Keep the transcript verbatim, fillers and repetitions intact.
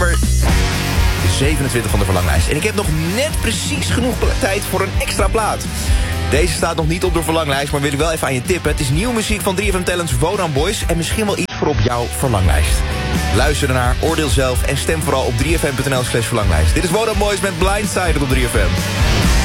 nummer zevenentwintig van de verlanglijst. En ik heb nog net precies genoeg tijd voor een extra plaat. Deze staat nog niet op de verlanglijst, maar wil ik wel even aan je tippen. Het is nieuwe muziek van drie F M Talents Vodaan Boys en misschien wel iets voor op jouw verlanglijst. Luister ernaar, oordeel zelf en stem vooral op drie f m punt n l slash verlanglijst. Dit is Vodaan Boys met Blindsided op drie F M.